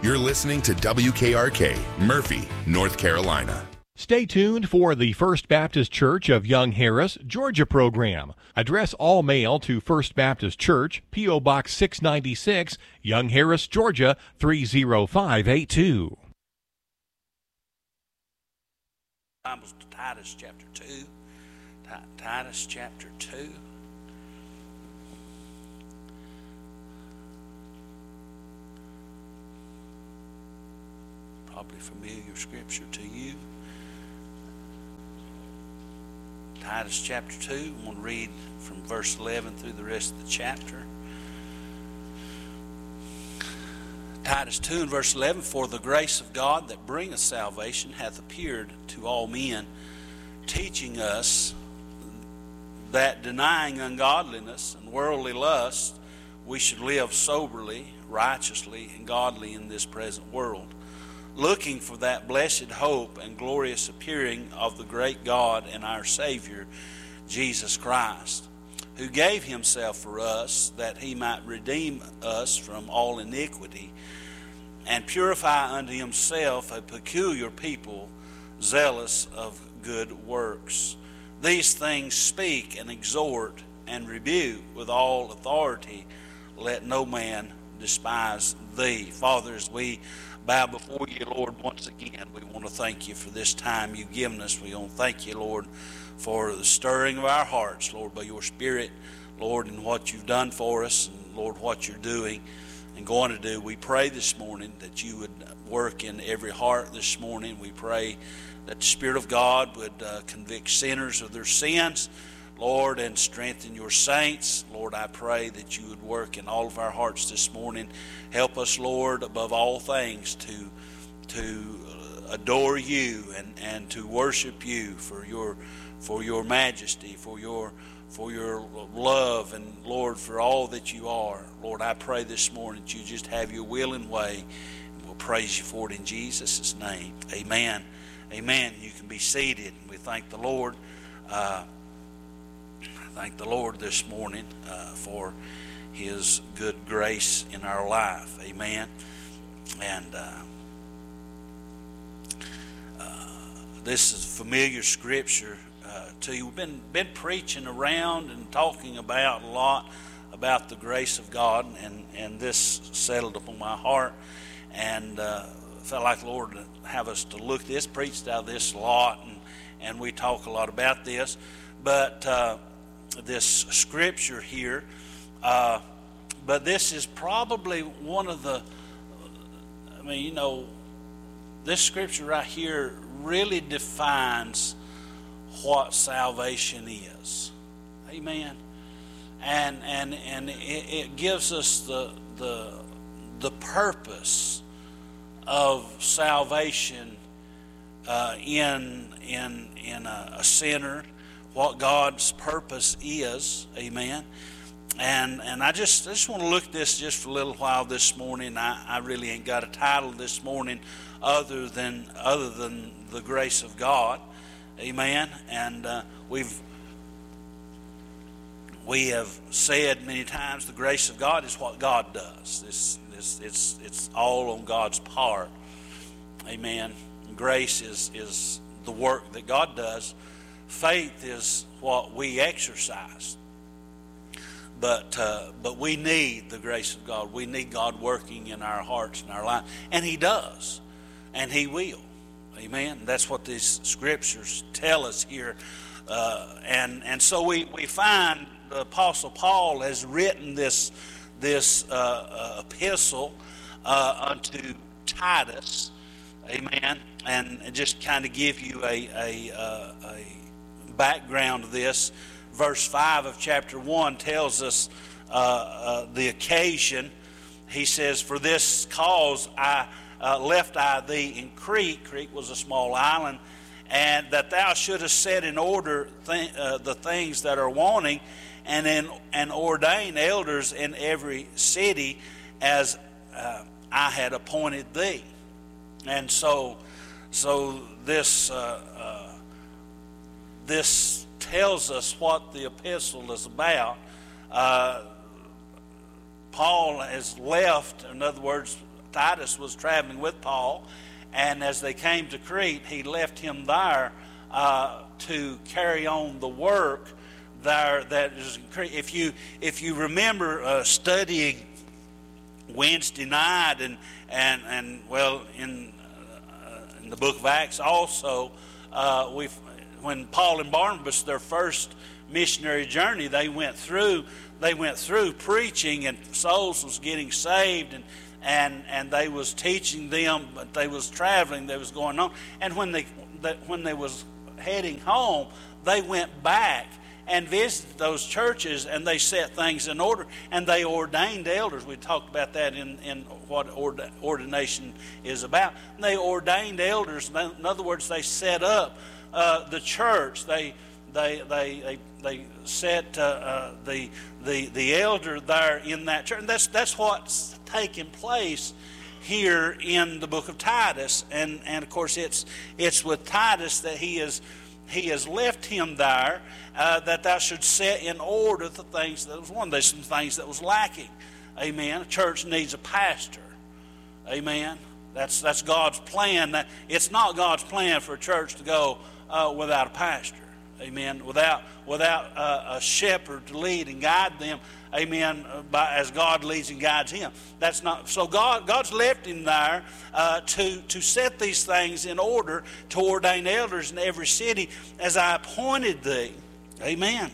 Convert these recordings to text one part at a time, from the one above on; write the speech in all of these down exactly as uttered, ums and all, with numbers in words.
You're listening to W K R K, Murphy, North Carolina. Stay tuned for the First Baptist Church of Young Harris, Georgia program. Address all mail to First Baptist Church, P O. Box six ninety-six, Young Harris, Georgia three zero five eight two. Bibles to Titus chapter two. Titus chapter two. Probably familiar scripture to you. Titus chapter two. I'm going to read from verse eleven through the rest of the chapter. Titus two and verse eleven, for the grace of God that bringeth salvation hath appeared to all men, teaching us that denying ungodliness and worldly lust, we should live soberly, righteously, and godly in this present world, looking for that blessed hope and glorious appearing of the great God and our Savior, Jesus Christ, who gave himself for us that he might redeem us from all iniquity and purify unto himself a peculiar people, zealous of good works. These things speak and exhort and rebuke with all authority. Let no man despise thee. Father, as we bow before you, Lord, once again, we want to thank you for this time you've given us. We want to thank you, Lord, for the stirring of our hearts, Lord, by your Spirit, Lord, and what you've done for us, and Lord, what you're doing and going to do. We pray this morning that you would work in every heart this morning. We pray that the Spirit of God would uh, convict sinners of their sins, Lord, and strengthen your saints. Lord, I pray that you would work in all of our hearts this morning. Help us, Lord, above all things to to adore you and, and to worship you for your for your majesty, for your for your love, and Lord, for all that you are. Lord, I pray this morning that you just have your will and way, and we'll praise you for it in Jesus' name. Amen. Amen. You can be seated. We thank the Lord. Uh, thank the Lord this morning uh, for his good grace in our life. Amen. And uh, uh, this is familiar scripture uh, to you. We've been, been preaching around and talking about a lot about the grace of God, and, and this settled upon my heart, and uh, felt like the Lord would have us to look this, preached out of this a lot, and, and we talk a lot about this. But uh, this scripture here, uh, but this is probably one of the, I mean, you know, this scripture right here really defines what salvation is. Amen. And and and it, it gives us the the the purpose of salvation uh, in in in a, a sinner, what God's purpose is. Amen. And and I just I just want to look at this just for a little while this morning. I, I really ain't got a title this morning other than other than the grace of God. Amen. And uh, we've we have said many times the grace of God is what God does. This this it's it's all on God's part. Amen. Grace is is the work that God does. Faith is what we exercise. But uh, but we need the grace of God. We need God working in our hearts and our life. And he does. And he will. Amen. That's what these scriptures tell us here. Uh, and, and so we, we find the Apostle Paul has written this, this uh, uh, epistle uh, unto Titus. Amen. And, and just kind of give you a, a, uh, a background of this. Verse five of chapter one tells us uh, uh, the occasion. He says, for this cause I uh, left I thee in Crete. Crete was a small island. And that thou shouldest set in order th- uh, the things that are wanting, and, in, and ordain elders in every city as uh, I had appointed thee. And so, so this uh, uh, this tells us what the epistle is about. Uh, Paul has left, in other words, Titus was traveling with Paul, and as they came to Crete, he left him there uh, to carry on the work there. That is in Crete. If you if you remember uh, studying Wednesday night and and and well in uh, in the book of Acts also, uh, we when Paul and Barnabas, their first missionary journey, they went through they went through preaching, and souls was getting saved, and and and they was teaching them, but they was traveling, they was going on, and when they that when they was heading home, they went back and visited those churches, and they set things in order, and they ordained elders. We talked about that in, in what ordination is about. They ordained elders. In other words, they set up uh, the church. They they they they, they set uh, uh, the the the elder there in that church. And that's that's what's taking place here in the book of Titus. And and of course, it's it's with Titus that he is. He has left him there, uh, that thou should set in order the things that was one. There's some things that was lacking. Amen. A church needs a pastor. Amen. That's that's God's plan. That it's not God's plan for a church to go uh, without a pastor. Amen. Without without uh, a shepherd to lead and guide them. Amen. By, as God leads and guides him. That's not so. God God's left him there uh, to to set these things in order, to ordain elders in every city as I appointed thee. Amen.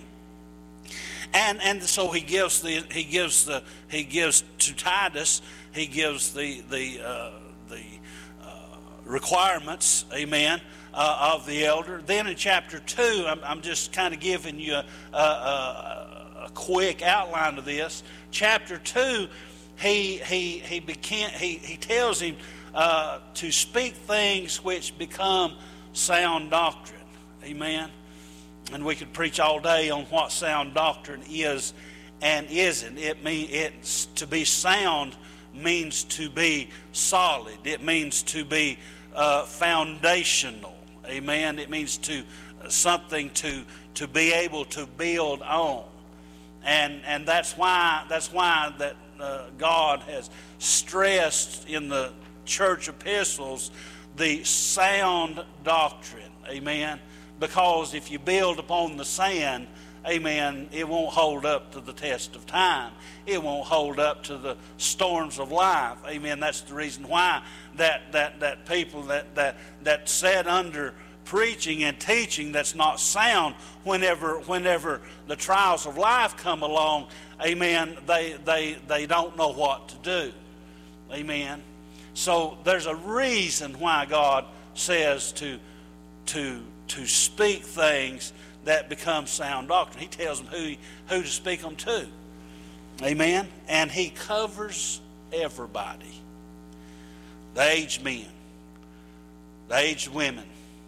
And and so he gives the he gives the he gives to Titus, he gives the the uh, the uh, requirements. Amen. Uh, of the elder. Then in chapter two, I'm, I'm just kind of giving you a, a, a, a quick outline of this. Chapter two, he he he began. He he tells him uh, to speak things which become sound doctrine. Amen. And we could preach all day on what sound doctrine is and isn't. It mean it's to be sound means to be solid. It means to be uh, foundational. Amen. It means to uh, something to to be able to build on, and and that's why that's why that uh, God has stressed in the church epistles the sound doctrine. Amen. Because if you build upon the sand, amen, it won't hold up to the test of time. It won't hold up to the storms of life. Amen. That's the reason why that that that people that that that sit under preaching and teaching that's not sound, whenever whenever the trials of life come along, amen, they they they don't know what to do. Amen. So there's a reason why God says to to to speak things that become sound doctrine. He tells them who who to speak them to. Amen. And he covers everybody. The aged men, the aged women,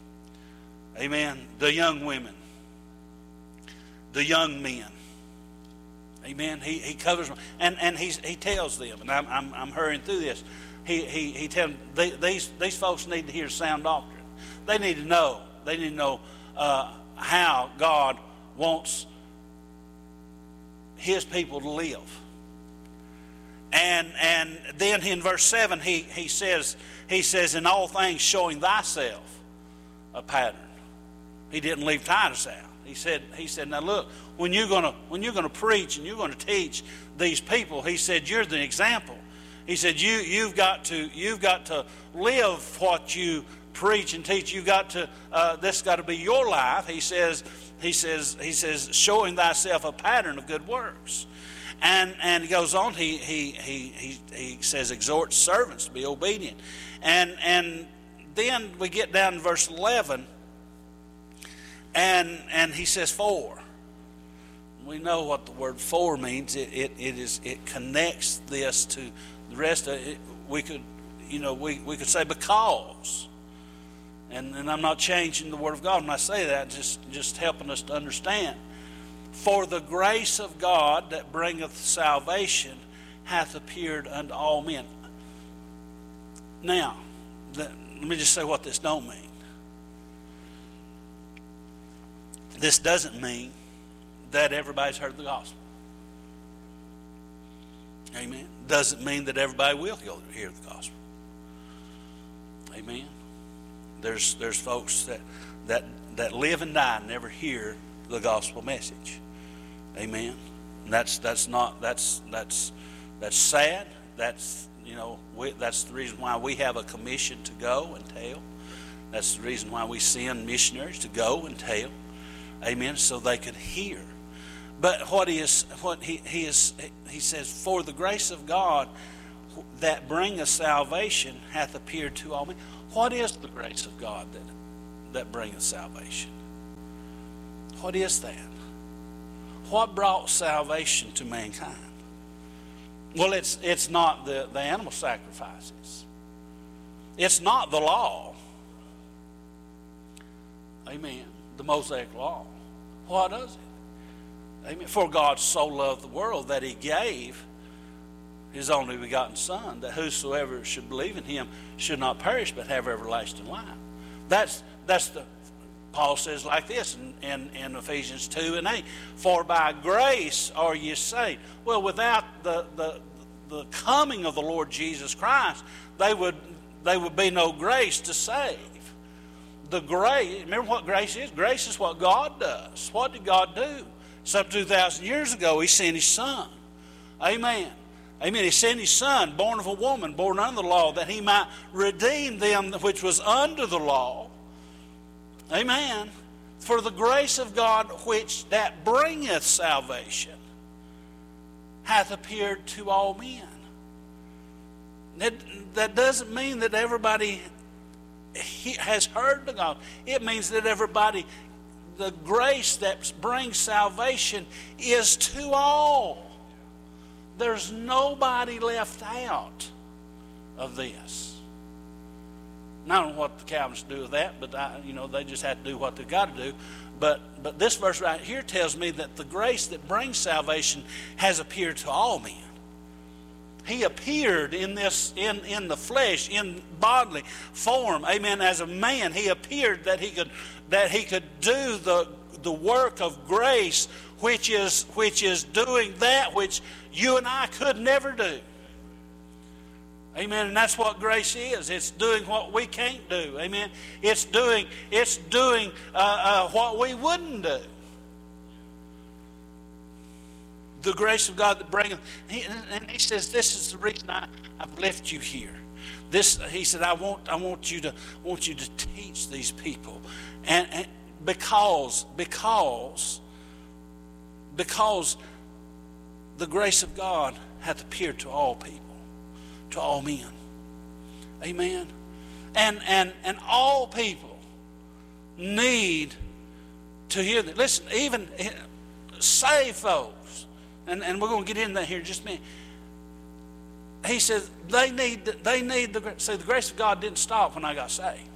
amen, the young women, the young men. Amen. He he covers them. And and he's, he tells them, and I'm I'm, I'm hurrying through this. He he he tells them, they, these these folks need to hear sound doctrine. They need to know. They need to know uh, how God wants his people to live. And and then in verse seven he, he says he says in all things showing thyself a pattern. He didn't leave Titus out. He said he said now look, when you're gonna when you're gonna preach and you're gonna teach these people, he said you're the example. He said you you've got to you've got to live what you preach and teach. You've got to uh, this got to be your life. He says he says he says showing thyself a pattern of good works. And and he goes on, he he he he, he says exhort servants to be obedient. And and then we get down to verse eleven, and and he says for. We know what the word for means. It it, it is it connects this to the rest of it. We could you know we, we could say because. And and I'm not changing the word of God when I say that, just just helping us to understand. For the grace of God that bringeth salvation hath appeared unto all men. Now, let me just say what this don't mean. This doesn't mean that everybody's heard the gospel. Amen. Doesn't mean that everybody will hear the gospel. Amen. There's there's folks that that that live and die and never hear the gospel message. Amen. And that's that's not that's that's that's sad. That's you know we, that's the reason why we have a commission to go and tell. That's the reason why we send missionaries to go and tell. Amen. So they could hear. But what is what he he is he says, for the grace of God that bringeth salvation hath appeared to all men. What is the grace of God that that bringeth salvation? What is that? What brought salvation to mankind? Well, it's it's not the, the animal sacrifices. It's not the law. Amen. The Mosaic law. What is it? Amen. For God so loved the world that he gave his only begotten Son, that whosoever should believe in him should not perish but have everlasting life. That's that's the Paul says like this in, in, in Ephesians two and eight. For by grace are ye saved. Well, without the, the the coming of the Lord Jesus Christ, they would they would be no grace to save. The grace, remember what grace is? Grace is what God does. What did God do? Some two thousand years ago, he sent his Son. Amen. Amen. He sent his Son, born of a woman, born under the law, that he might redeem them which was under the law. Amen. For the grace of God which that bringeth salvation hath appeared to all men. That, that doesn't mean that everybody has heard the gospel. It means that everybody, the grace that brings salvation is to all. There's nobody left out of this. And I don't know what the Calvinists do with that, but I, you know, they just had to do what they got to do. But but this verse right here tells me that the grace that brings salvation has appeared to all men. He appeared in this in, in the flesh, in bodily form, amen, as a man. He appeared that he could that he could do the the work of grace, which is which is doing that which you and I could never do. Amen. And that's what grace is. It's doing what we can't do. Amen. It's doing it's doing uh, uh, what we wouldn't do. The grace of God that bringeth, he, and he says, this is the reason I, I've left you here. This, he said, I want, I want you to, want you to teach these people, and, and because, because, because the grace of God hath appeared to all people, to all men. Amen. And and and all people need to hear that. Listen, even saved folks. And, and we're going to get into that here in just a minute. He says they need they need the see the grace of God didn't stop when I got saved.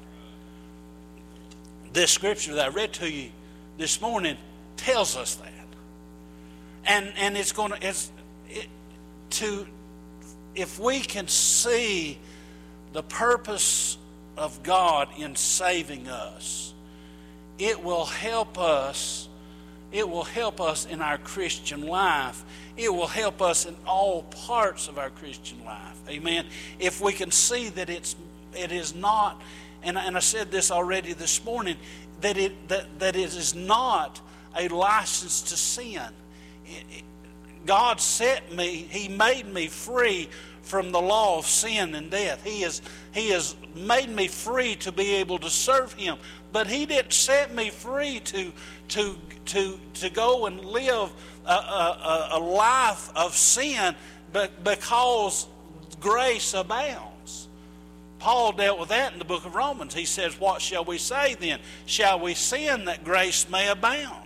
This scripture that I read to you this morning tells us that, and and it's going to it's it, to if we can see the purpose of God in saving us, it will help us. It will help us in our Christian life. It will help us in all parts of our Christian life. Amen. If we can see that it's it is not, and, and I said this already this morning, that it that, that it is not a license to sin. It, it, God set me, He made me free from the law of sin and death. He has He has made me free to be able to serve Him. But He didn't set me free to to to to go and live a, a, a life of sin, but because grace abounds. Paul dealt with that in the book of Romans. He says, "What shall we say then? Shall we sin that grace may abound?"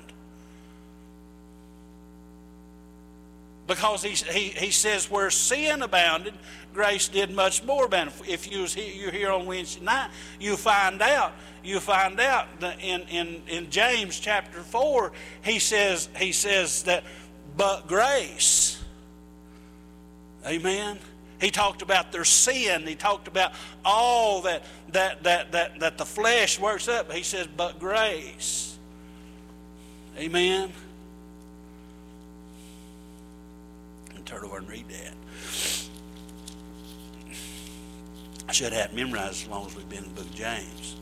Because he, he, he says, where sin abounded, grace did much more abound. If you was here, you're here on Wednesday night, you find out, you find out that in, in, in James chapter four, he says, he says that, but grace. Amen. He talked about their sin. He talked about all that that that that, that the flesh works up. He says, but grace. Amen. turn over and read that. I should have it memorized as long as we've been in the book of James.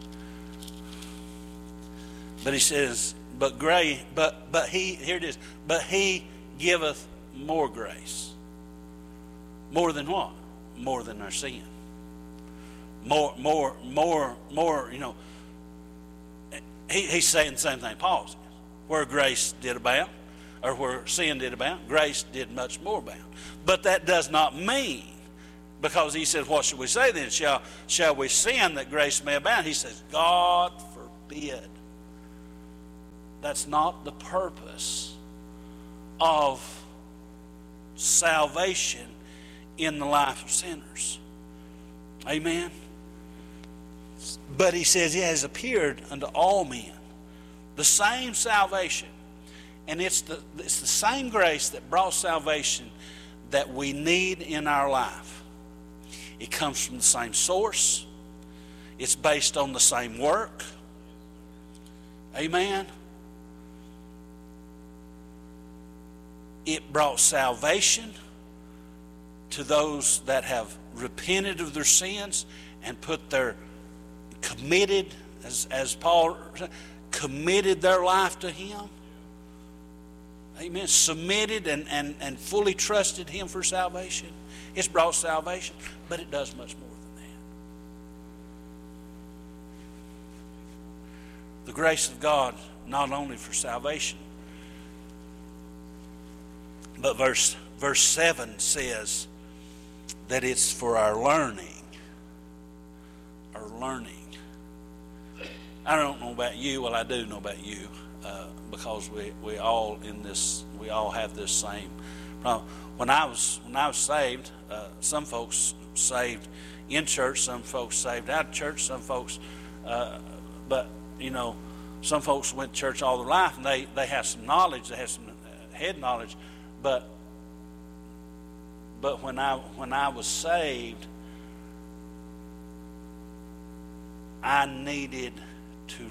But he says, but gray, but but he here it is, but he giveth more grace. More than what? More than our sin. More, more, more, more, you know. He, he's saying the same thing Paul says. Where grace did abound, or where sin did abound, grace did much more abound. But that does not mean, because he says, what should we say then? Shall, shall we sin that grace may abound? He says, God forbid. That's not the purpose of salvation in the life of sinners. Amen? But he says it has appeared unto all men. The same salvation. And it's the, it's the same grace that brought salvation that we need in our life. It comes from the same source. It's based on the same work. Amen? It brought salvation to those that have repented of their sins and put their committed, as, as Paul said, committed their life to Him. Amen. Submitted and, and, and fully trusted Him for salvation. It's brought salvation, but it does much more than that. The grace of God, not only for salvation, but verse, verse seven says that it's for our learning. Our learning. I don't know about you. Well, I do know about you, uh, because we, we all in this we all have this same problem. When I was when I was saved, uh, some folks saved in church, some folks saved out of church, some folks, uh, but you know, some folks went to church all their life and they they have some knowledge, they have some head knowledge, but but when I when I was saved, I needed